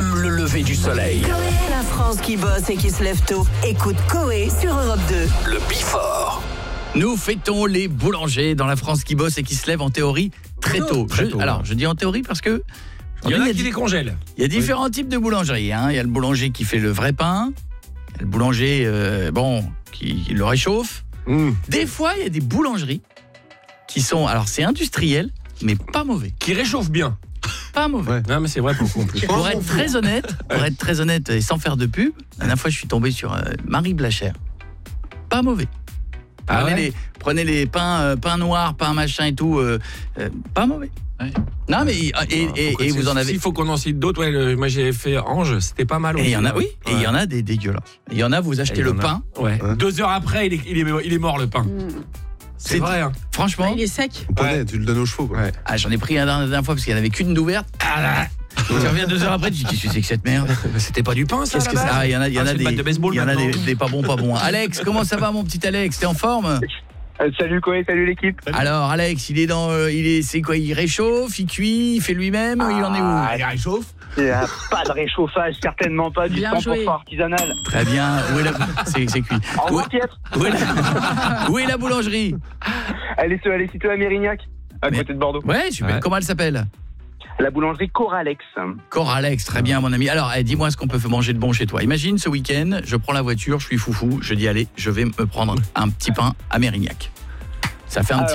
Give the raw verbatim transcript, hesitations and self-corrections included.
aime le lever du soleil. La France qui bosse et qui se lève tôt. Écoute Coé sur Europe deux. Le Bifort. Nous fêtons les boulangers dans la France qui bosse et qui se lève en théorie très tôt. Très Je, tôt, alors, ouais. je dis en théorie parce que Il y en a il y a qui di- les congèlent. il y a différents types de boulangeries. Hein. Il y a le boulanger qui fait le vrai pain, il y a le boulanger euh, bon, qui, qui le réchauffe. Mmh. Des fois, il y a des boulangeries qui sont, alors c'est industriel, mais pas mauvais. Qui réchauffe bien. Pas mauvais. Ouais. Non mais c'est vrai pour le coup en plus. Pour être très honnête, pour être très honnête et sans faire de pub, la dernière fois je suis tombé sur euh, Marie Blachère. Pas mauvais. Ah Prenez, ouais les, prenez les pains, euh, pains noirs, pains machin et tout, euh, euh, pas mauvais. Ouais. Non mais et, et, et, et vous en avez. S'il faut qu'on en cite d'autres, ouais, le- moi j'ai fait Ange, c'était pas mal. Et il y en a, aussi. oui. Et il y en a des dégueulasses. Il y en a, vous Et achetez il y le en a- pain. Ouais. Hein Deux heures après, il est, il est, il est mort le pain. C'est vrai. Hein. Franchement, Il est sec. On connaît, Ouais. tu le donnes aux chevaux. Quoi. Ouais. ah, j'en ai pris un la dernière fois parce qu'il n'y en avait qu'une d'ouverte. Ah là. Tu reviens deux heures après, tu dis qu'est-ce que c'est que cette merde? Bah, c'était pas du pain ça. Qu'est-ce que c'est? Ah, il y en a, il y en Ah, a c'est une des, batte de baseball il y en a des, maintenant. des pas bons, pas bons. Alex, comment ça va mon petit Alex? T'es en forme? Euh, salut Coé, salut l'équipe. Alors Alex, il est dans, euh, il est, c'est quoi? Il réchauffe, il cuit, il fait lui-même, il en est où? Ah, il réchauffe. Il y a pas de réchauffage, certainement pas, du Bien cent pour joué. cent artisanal. Très bien. Où est la, c'est, c'est cuit. En Où, gros, piètre. où est la, où est la boulangerie? Elle est, elle est située à Mérignac, à Mais- côté de Bordeaux. Ouais, super. Ouais. Comment elle s'appelle? La boulangerie Coralex. Coralex, très bien mon ami. Alors, eh, dis-moi ce qu'on peut manger de bon chez toi. Imagine ce week-end, je prends la voiture, je suis foufou, je dis allez, je vais me prendre un petit pain à Mérignac. Ça fait un Alors, petit